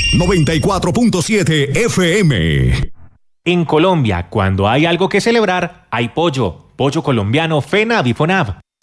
94.7 FM. En Colombia, cuando hay algo que celebrar, hay pollo. Pollo colombiano FENAV y FONAV.